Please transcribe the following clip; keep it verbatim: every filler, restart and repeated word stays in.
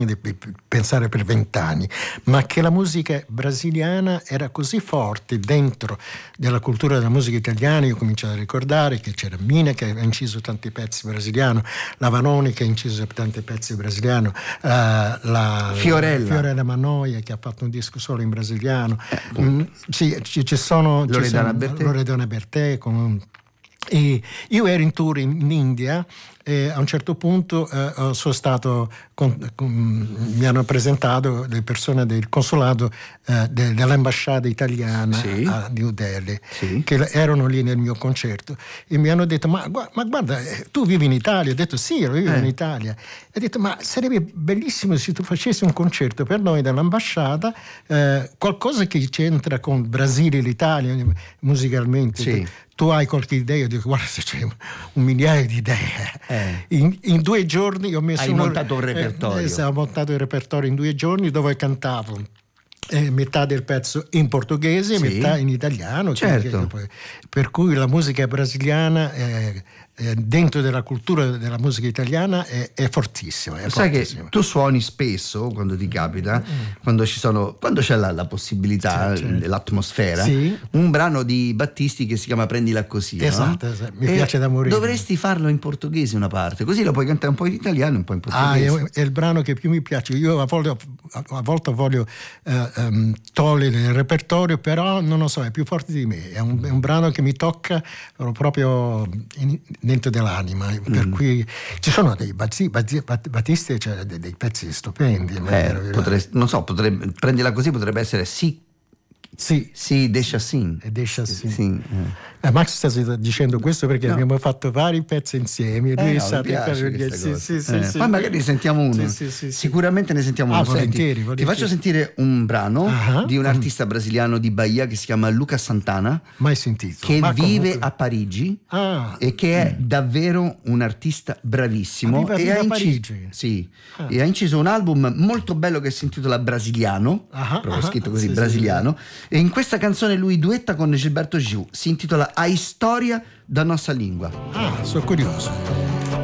di pensare per vent'anni, ma che la musica brasiliana era così forte dentro della cultura della musica italiana. Io ho cominciato a ricordare che c'era Mina che ha inciso tanti pezzi brasiliano, la Vanoni che ha inciso tanti pezzi brasiliano, uh, la Fiorella. Fiorella Manoia che ha fatto un disco solo in brasiliano, eh, mm, ci, ci, ci sono Loredana Bertè, Loredana Bertè con, e io ero in tour in, in India e a un certo punto eh, sono stato con, con, mi hanno presentato le persone del consolato eh, de, dell'ambasciata italiana, sì, a New Delhi, sì, che erano lì nel mio concerto e mi hanno detto ma, ma guarda, tu vivi in Italia? Ho detto sì, io vivo eh. in Italia. E ho detto ma sarebbe bellissimo se tu facessi un concerto per noi dell'ambasciata, eh, qualcosa che c'entra con Brasile e l'Italia musicalmente. Sì. Tu hai qualche idea? Io dico guarda, se c'è un, un migliaio di idee. Eh. In, in due giorni ho messo hai uno, montato un repertorio. Eh, ho montato il repertorio in due giorni dove cantavo eh, metà del pezzo in portoghese e sì, metà in italiano. Certo. Che, per cui la musica brasiliana eh, eh, dentro della cultura della musica italiana è, è fortissima. È Sai fortissima. Che tu suoni spesso quando ti capita, mm. quando ci sono, quando c'è la, la possibilità, sì, certo, l'atmosfera, sì, un brano di Battisti che si chiama Prendila così. Esatto, no? esatto. Mi e piace da morire. Dovresti farlo in portoghese una parte, così lo puoi cantare un po' in italiano e un po' in portoghese. Ah, è, è il brano che più mi piace. Io a volte, a volte voglio uh, um, togliere il repertorio, però non lo so, è più forte di me. È un, è un brano che mi tocca proprio in, dentro dell'anima, per mm. cui ci sono dei Battisti, Battisti cioè dei, dei pezzi stupendi. Eh, potrei, non so, potrebbe, prendila così, potrebbe essere sì. Sì, sì, deixa assim. Deixa assim. Sì, eh. Eh, Max sta dicendo questo perché no. abbiamo fatto vari pezzi insieme. Lui eh, è no, stato in fare sì, sì, sì, eh. sì, Poi sì. magari ne sentiamo uno. Sì, sì, sì, Sicuramente ne sentiamo ah, uno. volentieri, Senti, volentieri. Ti faccio sentire un brano uh-huh. di un artista brasiliano di Bahia che si chiama Luca Santana. Mai sentito. Che Ma vive comunque... a Parigi ah. e che è davvero un artista bravissimo. Ah, e, ha a inciso, Parigi. Sì, ah. e ha inciso un album molto bello che si intitola Brasiliano, uh-huh, proprio uh-huh. scritto così, sì, Brasiliano. Sì. E in questa canzone lui duetta con Gilberto Gil. Si intitola A História da Nossa Língua. Ah, sono curioso.